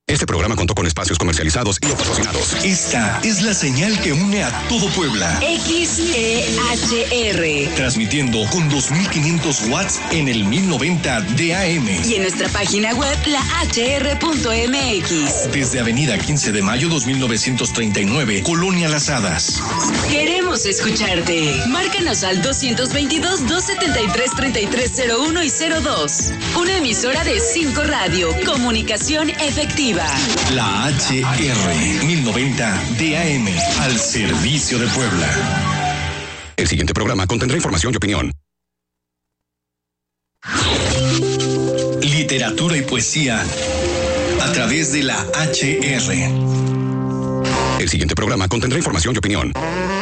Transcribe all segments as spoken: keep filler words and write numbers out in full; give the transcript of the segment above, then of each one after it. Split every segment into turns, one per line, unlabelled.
Este programa contó con espacios comercializados y o patrocinados.
Esta es la señal que une a todo Puebla.
X E H R.
Transmitiendo con dos mil quinientos watts en el mil noventa D A M.
Y en nuestra página web, la h r punto m x.
Desde Avenida quince de mayo dos mil novecientos treinta y nueve, Colonia Las Hadas.
Queremos escucharte. Márcanos al doscientos veintidós, doscientos setenta y tres, treinta y tres cero uno y cero dos. Una emisora de cinco Radio. Comunicación efectiva.
La H R mil noventa D A M, al servicio de Puebla.
El siguiente programa contendrá información y opinión.
Literatura y poesía a través de la H R.
El siguiente programa contendrá información y opinión.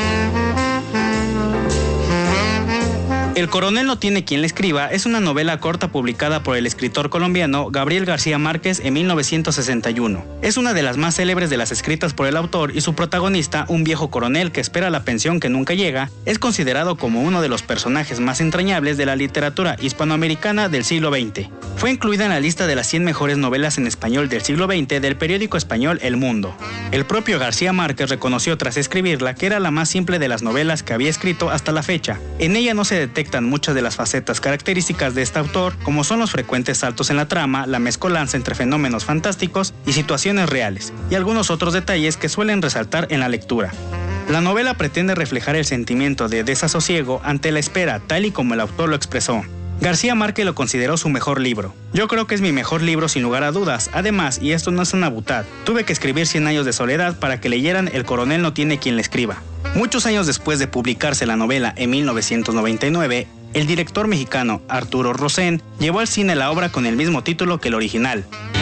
El coronel no tiene quien le escriba es una novela corta publicada por el escritor colombiano Gabriel García Márquez en mil novecientos sesenta y uno. Es una de las más célebres de las escritas por el autor y su protagonista, un viejo coronel que espera la pensión que nunca llega, es considerado como uno de los personajes más entrañables de la literatura hispanoamericana del siglo veinte. Fue incluida en la lista de las cien mejores novelas en español del siglo veinte del periódico español El Mundo. El propio García Márquez reconoció tras escribirla que era la más simple de las novelas que había escrito hasta la fecha. En ella no se detecta muchas de las facetas características de este autor, como son los frecuentes saltos en la trama, la mezcolanza entre fenómenos fantásticos y situaciones reales, y algunos otros detalles que suelen resaltar en la lectura. La novela pretende reflejar el sentimiento de desasosiego ante la espera, tal y como el autor lo expresó. García Márquez lo consideró su mejor libro. Yo creo que es mi mejor libro sin lugar a dudas. Además, y esto no es una butad, tuve que escribir Cien años de soledad para que leyeran El coronel no tiene quien le escriba. Muchos años después de publicarse la novela en mil novecientos noventa y nueve, el director mexicano Arturo Rossén llevó al cine la obra con el mismo título que el original.